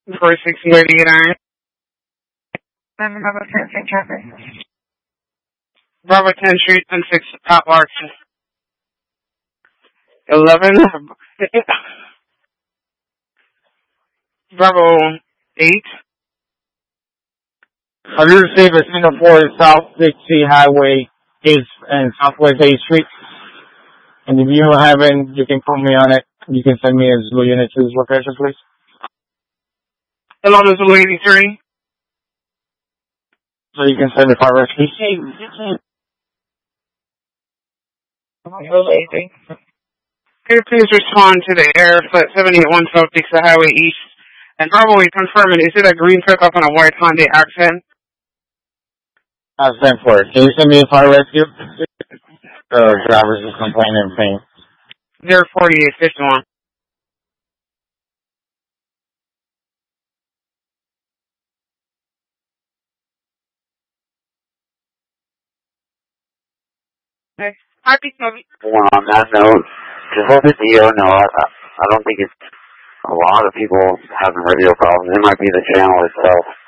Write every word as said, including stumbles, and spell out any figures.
four six thirty-nine. Bravo ten, Saint Traffic. Bravo ten Street and six Potluck. eleven. Bravo eight. Have you received a signal for South sixty Highway is and Southwest eighth Street? And if you haven't, you can put me on it. You can send me a Zulu unit to this location, please. Hello, Zulu eighty-three. So you can send the fire rescue. Zulu eighty-three. Can you please respond to the air flight seven eight one South Dixie Highway East? And Bravo, we confirm it. Is it a green pickup on a white Hyundai Accent? I'll send for it. Can you send me a fire rescue? The driver's is complaining of pain. zero forty-eight fifty-one. Okay. Happy Toby. Well, on that note, just let the D O know. I, I don't think it's a lot of people having radio problems. It might be the channel itself.